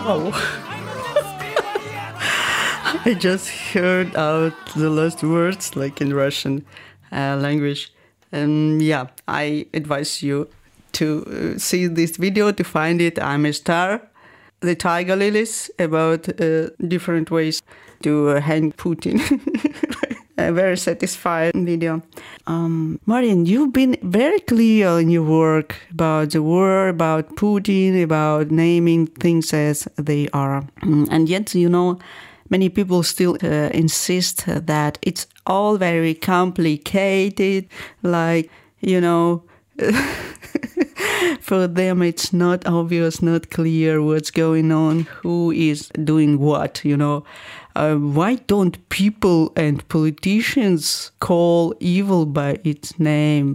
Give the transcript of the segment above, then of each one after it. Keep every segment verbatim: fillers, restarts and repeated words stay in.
Oh. I just heard out the last words, like in Russian uh, language. And yeah, I advise you to uh, see this video, to find it. I'm a star. The Tiger Lilies, about uh, different ways to uh, hang Putin. A very satisfying video. Um, Marian, you've been very clear in your work about the war, about Putin, about naming things as they are. And yet, you know, many people still uh, insist that it's all very complicated, like, you know, for them it's not obvious, not clear what's going on, who is doing what, you know. Uh, why don't people and politicians call evil by its name?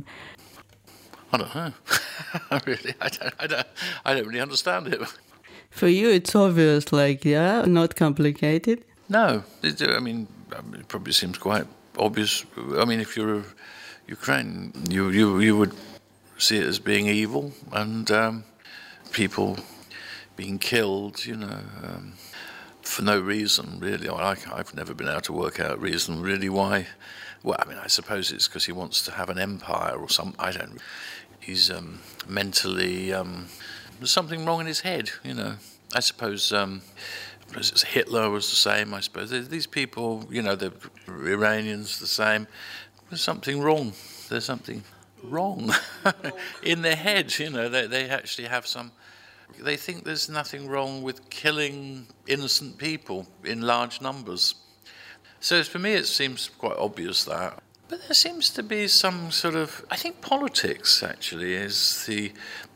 I don't know. really, I don't, I don't, I don't really understand it. For you, it's obvious, like, yeah, not complicated? No, it, I mean, it probably seems quite obvious. I mean, if you're Ukraine, you, you, you would see it as being evil and um, people being killed, you know, um, for no reason, really. I, I've never been able to work out reason, really, why. Well, I mean, I suppose it's because he wants to have an empire or some, I don't, he's um, mentally, um, there's something wrong in his head, you know. I suppose um, Hitler was the same, I suppose. These people, you know, the Iranians the same. There's something wrong. There's something wrong in their head, you know. They, they actually have some... They think there's nothing wrong with killing innocent people in large numbers. So for me it seems quite obvious that. But there seems to be some sort of... I think politics, actually, is the...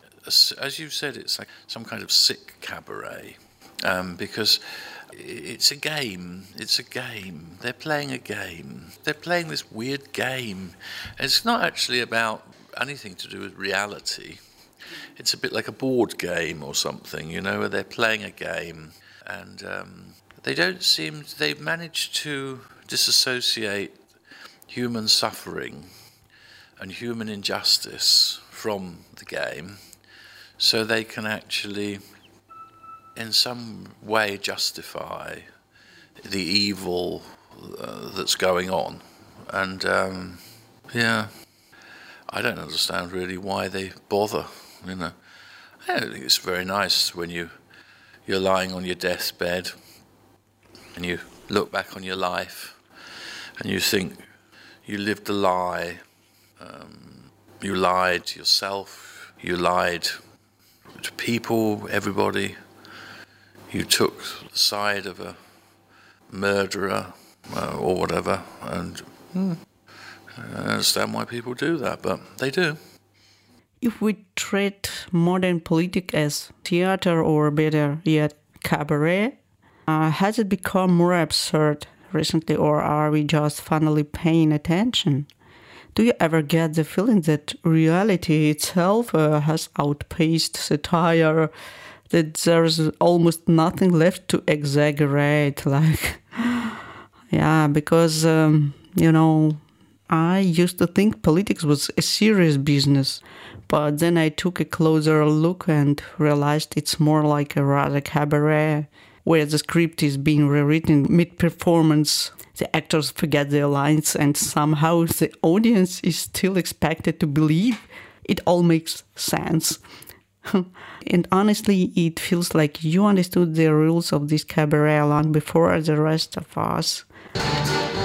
As you said, it's like some kind of sick cabaret. Um, because it's a game. It's a game. They're playing a game. They're playing this weird game. It's not actually about anything to do with reality. It's a bit like a board game or something, you know, where they're playing a game. And um, they don't seem... They've managed to disassociate human suffering and human injustice from the game so they can actually, in some way, justify the evil uh, that's going on. And, um, yeah, I don't understand really why they bother. You know, I don't think it's very nice when you you're lying on your deathbed and you look back on your life and you think you lived a lie. Um, you lied to yourself. You lied to people, everybody. You took the side of a murderer uh, or whatever. And hmm, I don't understand why people do that, but they do. If we treat modern politics as theater or better yet cabaret, uh, has it become more absurd recently, or are we just finally paying attention? Do you ever get the feeling that reality itself uh, has outpaced satire, that there's almost nothing left to exaggerate? Like, yeah, because, um, you know, I used to think politics was a serious business, but then I took a closer look and realized it's more like a rather cabaret, where the script is being rewritten mid-performance. The actors forget their lines and somehow the audience is still expected to believe it all makes sense. And honestly, it feels like you understood the rules of this cabaret long before the rest of us.